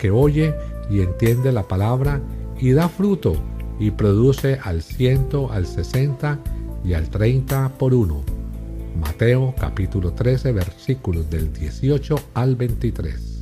que oye y entiende la palabra y da fruto y produce al 100, al 60 y al 30 por uno. Mateo capítulo 13 versículos del 18 al 23.